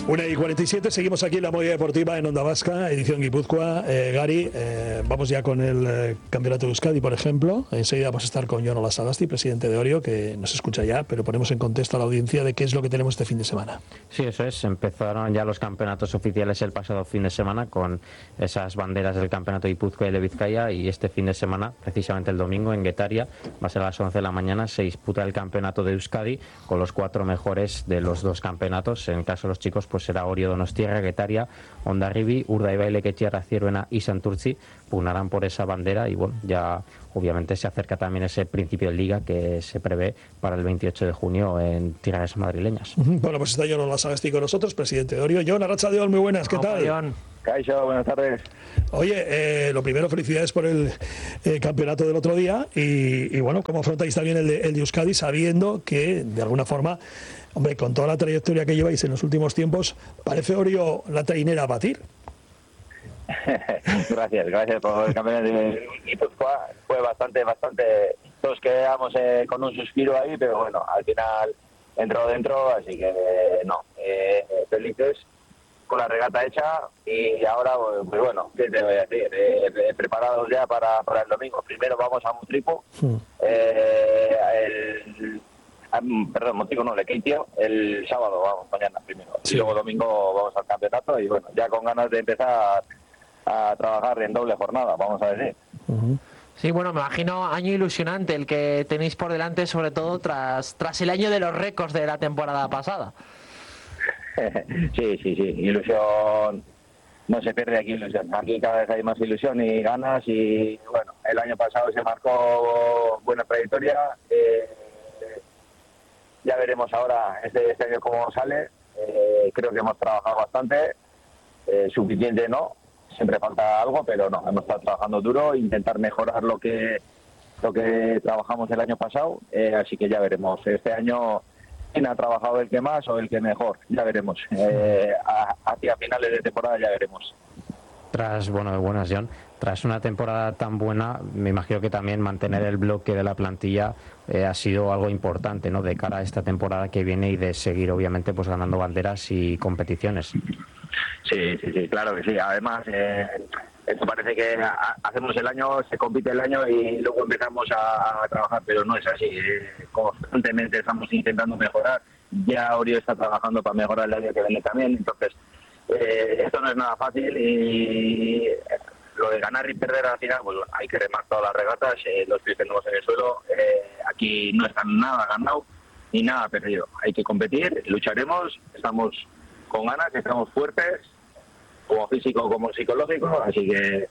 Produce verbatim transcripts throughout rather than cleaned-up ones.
una y cuarenta y siete, seguimos aquí en la Movida Deportiva en Onda Vasca, edición Guipúzcoa. Eh, Gary, eh, vamos ya con el eh, Campeonato de Euskadi, por ejemplo. Enseguida vamos a estar con Jon Olazábal, presidente de Orio, que nos escucha ya, pero ponemos en contexto a la audiencia de qué es lo que tenemos este fin de semana. Sí, eso es. Empezaron ya los campeonatos oficiales el pasado fin de semana con esas banderas del Campeonato de Guipúzcoa y de Vizcaya, y este fin de semana, precisamente el domingo, en Guetaria, va a ser a las once de la mañana, se disputa el Campeonato de Euskadi con los cuatro mejores de los dos campeonatos. En el caso de los chicos, pues será Orio Donostiarra, Guetaria, Hondarribi, Urdaibai, Lequetxearra, Zieruena y Santurtzi, pugnarán por esa bandera. Y bueno, ya obviamente se acerca también ese principio de liga que se prevé para el veintiocho de junio en tierras madrileñas. Bueno, pues está Jon Olazábal con nosotros, presidente de Orio. Jon, arratsaldeon, muy buenas, ¿qué tal? Jon. Caixo, buenas tardes. Oye, eh, lo primero, felicidades por el eh, campeonato del otro día y, y bueno, ¿cómo afrontáis también el de, el de Euskadi, sabiendo que, de alguna forma, hombre, con toda la trayectoria que lleváis en los últimos tiempos, parece Orio la trainera a batir? Gracias, gracias por el campeonato de Guipúzcoa. Fue bastante, bastante... Todos quedamos eh, con un suspiro ahí, pero bueno, al final entró dentro, así que eh, no, eh, felices con la regata hecha y ahora, pues bueno, ¿qué te voy a decir? Eh, eh, preparados ya para, para el domingo. Primero vamos a Motrico, sí. eh, el, perdón, Motrico no, Lequeitio, el sábado vamos, mañana primero. Sí. Y luego domingo vamos al campeonato y bueno, ya con ganas de empezar a trabajar en doble jornada, vamos a decir. Uh-huh. Sí, bueno, me imagino año ilusionante el que tenéis por delante, sobre todo tras, tras el año de los récords de la temporada pasada. Sí, sí, sí, ilusión, no se pierde aquí ilusión, aquí cada vez hay más ilusión y ganas y bueno, el año pasado se marcó buena trayectoria, eh, ya veremos ahora este, este año cómo sale, eh, creo que hemos trabajado bastante, eh, suficiente no, siempre falta algo, pero no, hemos estado trabajando duro, intentar mejorar lo que, lo que trabajamos el año pasado, eh, así que ya veremos, este año... quién ha trabajado el que más o el que mejor, ya veremos. Eh, a, hacia finales de temporada ya veremos. Tras, bueno, buenas, Jon. Tras una temporada tan buena, me imagino que también mantener el bloque de la plantilla eh, ha sido algo importante, ¿no?, de cara a esta temporada que viene y de seguir, obviamente, pues ganando banderas y competiciones. Sí, sí, sí, claro que sí. Además, eh, esto parece que a, hacemos el año, se compite el año y luego empezamos a, a trabajar, pero no es así. Eh, constantemente estamos intentando mejorar. Ya Orio está trabajando para mejorar el año que viene también. Entonces, eh, esto no es nada fácil y lo de ganar y perder al final, pues bueno, hay que remar todas las regatas, eh, los pies tenemos en el suelo. Eh, aquí no está nada ganado ni nada perdido. Hay que competir, lucharemos, estamos con ganas, estamos fuertes, como físico como psicológico, así que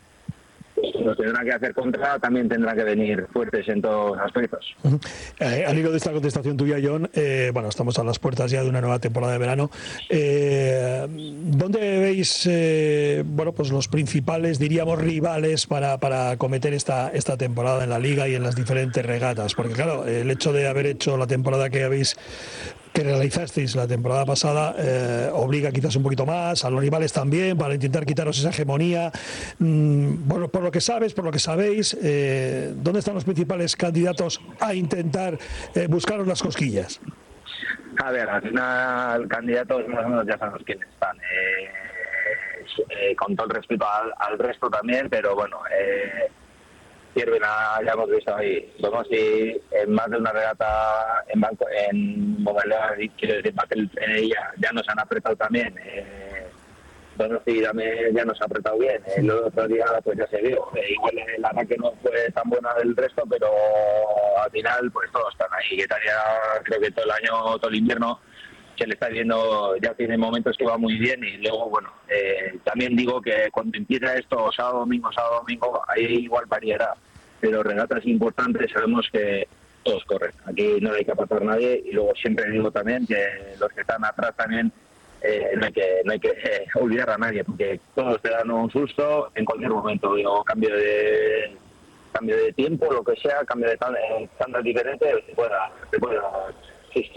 nos tendrán que hacer contra, también tendrán que venir fuertes en todos los aspectos. Uh-huh. Eh, al hilo de esta contestación tuya, Jon, eh, bueno, estamos a las puertas ya de una nueva temporada de verano. Eh, ¿Dónde veis eh, bueno, pues los principales, diríamos, rivales para, para acometer esta, esta temporada en la Liga y en las diferentes regatas? Porque claro, el hecho de haber hecho la temporada que habéis que realizasteis la temporada pasada eh, obliga quizás un poquito más, a los rivales también, para intentar quitaros esa hegemonía. Mm, bueno, por lo que sabes, por lo que sabéis, eh, ¿dónde están los principales candidatos a intentar eh, buscaros las cosquillas? A ver, al final, candidatos más o menos ya sabemos quiénes están. Eh, eh, con todo el respeto al, al resto también, pero bueno... Eh, Zieruena, ya hemos visto ahí, somos y en más de una regata en banco, en modalidad, quiero decir, en ella ya nos han apretado también. Eh, Donosti también ya nos ha apretado bien. Eh, el otro día pues ya se vio. Eh, igual el ataque no fue tan buena del resto, pero al final pues todos están ahí. Guetaria creo que todo el año, todo el invierno se le está viendo, ya tiene momentos que va muy bien y luego, bueno, eh, también digo que cuando empieza esto, sábado, domingo, sábado, domingo, hay igual variedad, pero regatas importantes sabemos que todos corren, aquí no hay que apartar a nadie y luego siempre digo también que los que están atrás también eh, no hay que no hay que eh, olvidar a nadie, porque todos te dan un susto en cualquier momento, digo, cambio de cambio de tiempo, lo que sea, cambio de estándar diferente, te puede dar, te puede dar sustos.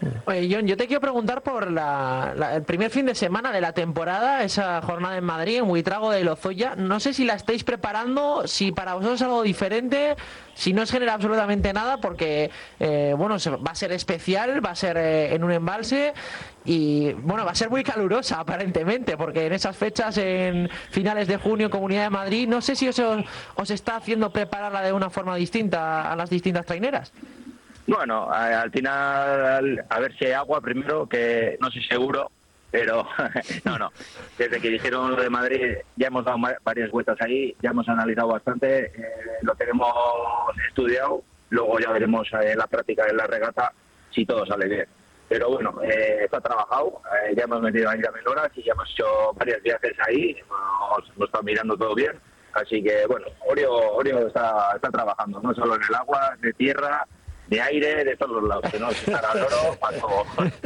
Oye, John, yo te quiero preguntar por la, la, el primer fin de semana de la temporada, esa jornada en Madrid, en Buitrago de Lozoya. No sé si la estáis preparando, si para vosotros es algo diferente, si no os genera absolutamente nada, porque eh, bueno, va a ser especial, va a ser eh, en un embalse y bueno, va a ser muy calurosa aparentemente, porque en esas fechas, en finales de junio, Comunidad de Madrid, no sé si eso os está haciendo prepararla de una forma distinta a las distintas traineras. Bueno, al final, a ver si hay agua primero, que no soy seguro, pero no, no. Desde que dijeron lo de Madrid, ya hemos dado varias vueltas ahí, ya hemos analizado bastante, eh, lo tenemos estudiado, luego ya veremos en la práctica de la regata si todo sale bien. Pero bueno, eh, está trabajado, eh, ya hemos metido ahí también horas y ya hemos hecho varios viajes ahí, hemos, hemos estado mirando todo bien, así que bueno, Orio, Orio está, está trabajando, no solo en el agua, de tierra, de aire, de todos los lados, que no es estar al oro para todo.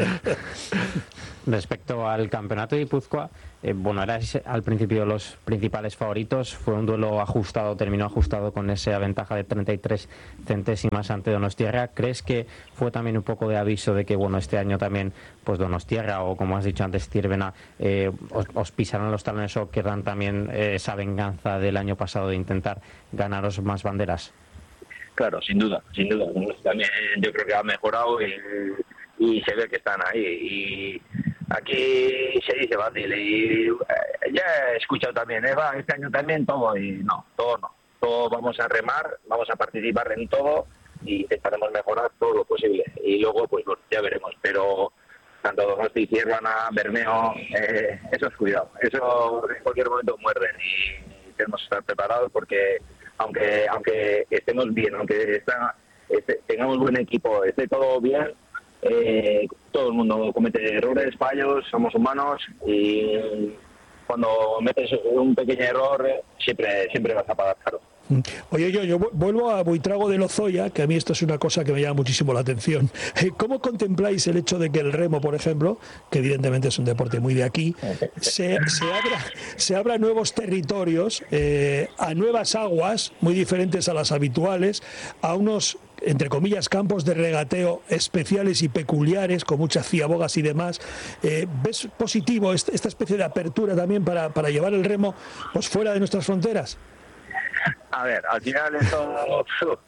Respecto al campeonato de Guipúzcoa, eh, bueno, erais al principio los principales favoritos, fue un duelo ajustado, terminó ajustado con esa ventaja de treinta y tres centésimas ante Donostiarra. ¿Crees que fue también un poco de aviso de que, bueno, este año también, pues Donostiarra o como has dicho antes, Tírvena, eh, os, os pisarán los talones o querrán también eh, esa venganza del año pasado de intentar ganaros más banderas? Claro, sin duda, sin duda. También yo creo que ha mejorado y, y se ve que están ahí. Y aquí se dice fácil. Y eh, ya he escuchado también, ¿eh? Va, este año también todo. Y no, todo no. Todo vamos a remar, vamos a participar en todo y intentaremos mejorar todo lo posible. Y luego, pues bueno, ya veremos. Pero tanto Donosti, Tírvena, Bermeo, eh, eso es cuidado. Eso en cualquier momento muerden y tenemos que estar preparados porque aunque aunque estemos bien, aunque está, este, tengamos buen equipo, esté todo bien, eh, todo el mundo comete errores, fallos, somos humanos y cuando metes un pequeño error siempre siempre vas a pagar caro. Oye, yo, yo vuelvo a Buitrago de Lozoya, que a mí esto es una cosa que me llama muchísimo la atención. ¿Cómo contempláis el hecho de que el remo, por ejemplo, que evidentemente es un deporte muy de aquí, se, se abra se abra nuevos territorios, eh, a nuevas aguas muy diferentes a las habituales, a unos, entre comillas, campos de regateo especiales y peculiares, con muchas ciabogas y demás? Eh, ¿Ves positivo esta, esta especie de apertura también para, para llevar el remo pues fuera de nuestras fronteras? A ver, al final esto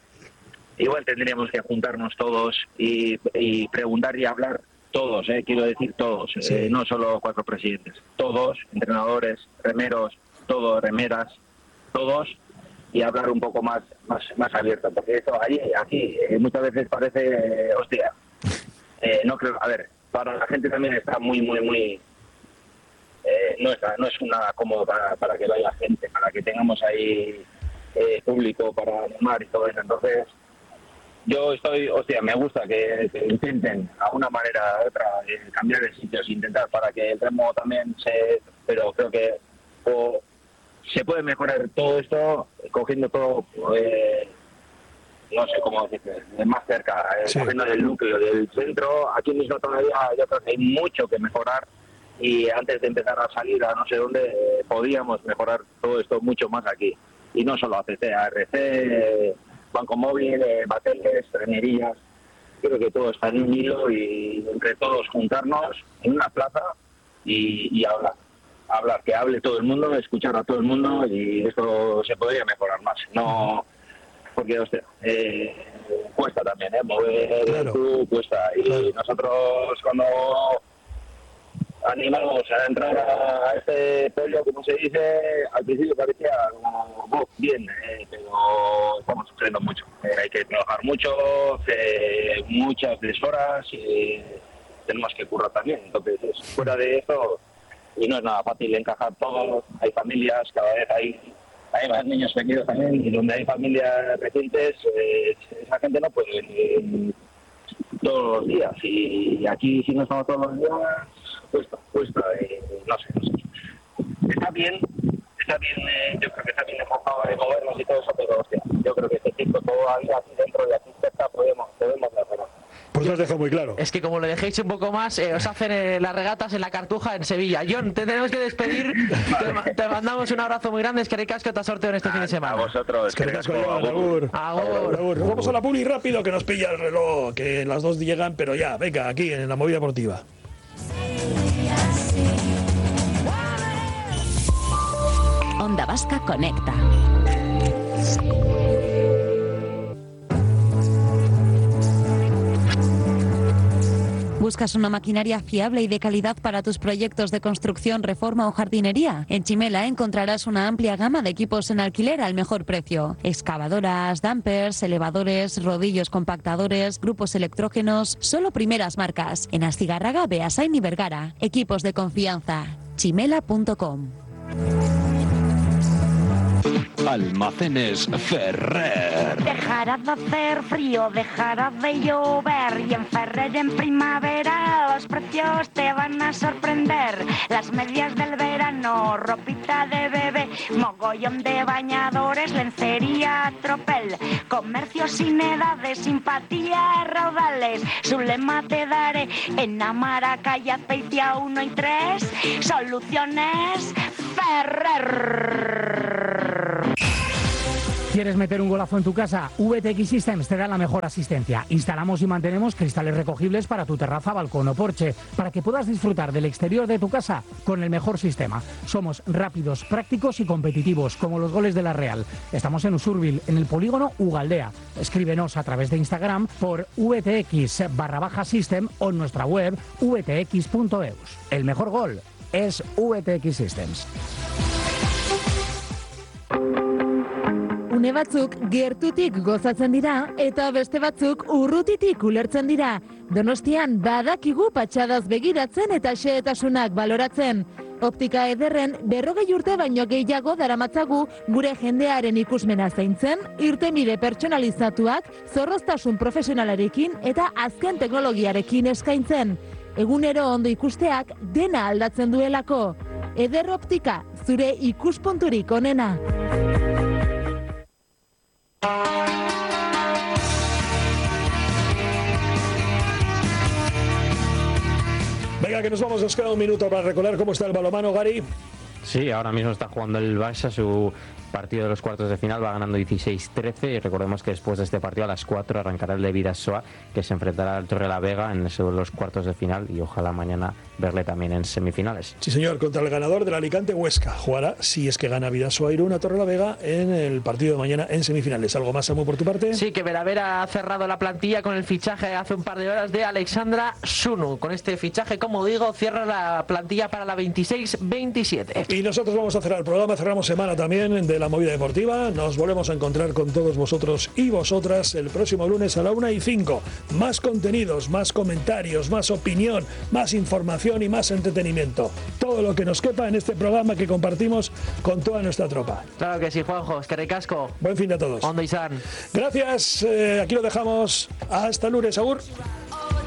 igual tendríamos que juntarnos todos y, y preguntar y hablar todos, eh, quiero decir todos, sí. eh, no solo cuatro presidentes, todos, entrenadores, remeros, todos, remeras, todos, y hablar un poco más más, más abierto, porque esto allí, aquí, eh, muchas veces parece, eh, hostia, eh, no creo, a ver, para la gente también está muy, muy, muy, eh, no, está, no es una cómodo para, para que vaya gente, para que tengamos ahí Eh, público para animar y todo eso. Entonces yo estoy, hostia, me gusta que, que intenten a una manera u otra eh, cambiar de sitios, intentar para que el remo también se, pero creo que o, se puede mejorar todo esto cogiendo todo eh, no sé cómo decirte, de más cerca, eh, sí. Cogiendo del núcleo, del centro. Aquí mismo todavía yo creo que hay mucho que mejorar y antes de empezar a salir a no sé dónde eh, podíamos mejorar todo esto mucho más aquí. Y no solo A C C, A R C, Banco Móvil, eh, Bateles, Trenerías. Creo que todo está en un hilo y entre todos juntarnos en una plaza y, y hablar. Hablar, que hable todo el mundo, escuchar a todo el mundo y esto se podría mejorar más. No, porque, hostia, eh, cuesta también, ¿eh? Mover claro. Tú cuesta. Y claro. Nosotros cuando animamos a entrar a este pollo, como se dice, al principio parecía como oh, bien, eh, pero estamos sufriendo mucho. Eh, hay que trabajar mucho, eh, muchas deshoras y tenemos que currar también. Entonces, fuera de esto, y no es nada fácil encajar todo, hay familias, cada vez hay, hay más niños pequeños también, y donde hay familias recientes, eh, esa gente no puede venir todos los días, y aquí si no estamos todos los días, cuesta, cuesta, eh, no sé, no sé. Está bien, está bien, eh, yo creo que está bien enfocado de movernos y todo eso, pero hostia, yo creo que este tipo todavía aquí dentro y aquí cerca podemos, podemos mejorar. Pues lo has dejado muy claro. Es que como lo dejéis un poco más, eh, os hacen eh, las regatas en la Cartuja en Sevilla. John, te tenemos que despedir. te, te mandamos un abrazo muy grande. Es que ricasco te sorteo en este fin de semana. A vosotros. Es que ricasco, agur. Agur. Agur. Vamos a la puli rápido, que nos pilla el reloj, que las dos llegan, pero ya, venga, aquí en la movida deportiva. Onda Vasca Conecta. ¿Buscas una maquinaria fiable y de calidad para tus proyectos de construcción, reforma o jardinería? En Chimela encontrarás una amplia gama de equipos en alquiler al mejor precio. Excavadoras, dumpers, elevadores, rodillos compactadores, grupos electrógenos, solo primeras marcas. En Astigarraga, Beasain y Vergara. Equipos de confianza. chimela punto com. Almacenes Ferrer. Dejará de hacer frío, dejará de llover y en Ferrer en primavera los precios te van a sorprender. Las medias del verano, ropita de bebé, mogollón de bañadores, lencería, tropel, comercio sin edades, simpatía, raudales. Su lema te daré en Amara, calle Azpeitia uno y tres. Soluciones Ferrer. ¿Quieres meter un golazo en tu casa? V T X Systems te da la mejor asistencia. Instalamos y mantenemos cristales recogibles para tu terraza, balcón o porche, para que puedas disfrutar del exterior de tu casa con el mejor sistema. Somos rápidos, prácticos y competitivos, como los goles de la Real. Estamos en Usurbil, en el polígono Ugaldea. Escríbenos a través de Instagram por vtx barra baja system o en nuestra web v t x punto e u s. El mejor gol es V T X Systems. Une batzuk gertutik gozatzen dira eta beste batzuk urrutitik ulertzen dira. Donostian badakigu patxadaz begiratzen eta xehetasunak baloratzen. Optika ederren berrogei urte baino gehiago daramatzagu gure jendearen ikusmena zaintzen, irtenbide pertsonalizatuak, zorroztasun profesionalarekin eta azken teknologiarekin eskaintzen. Egunero ondo ikusteak dena aldatzen duelako. Eder Optika, zure ikuspunturik onena. Venga, que nos vamos, nos queda un minuto para recordar cómo está el balonmano, Gary. Sí, ahora mismo está jugando el Barça su partido de los cuartos de final, va ganando dieciséis trece y recordemos que después de este partido a las cuatro arrancará el de Bidasoa, que se enfrentará al Torrelavega en esos los cuartos de final y ojalá mañana verle también en semifinales. Sí, señor, contra el ganador del Alicante Huesca. Jugará, si es que gana Bidasoa Irún, a Torrelavega en el partido de mañana en semifinales. ¿Algo más, Samu, por tu parte? Sí, que Veravera ha cerrado la plantilla con el fichaje hace un par de horas de Alexandra Sunu. Con este fichaje, como digo, cierra la plantilla para la veintiséis veintisiete. Y nosotros vamos a cerrar el programa, cerramos semana también de la movida deportiva. Nos volvemos a encontrar con todos vosotros y vosotras el próximo lunes a la una y cinco. Más contenidos, más comentarios, más opinión, más información y más entretenimiento. Todo lo que nos quepa en este programa que compartimos con toda nuestra tropa. Claro que sí, Juanjo, es que ricasco. Buen fin de a todos. Ondo izan. Gracias, eh, aquí lo dejamos. Hasta lunes, agur.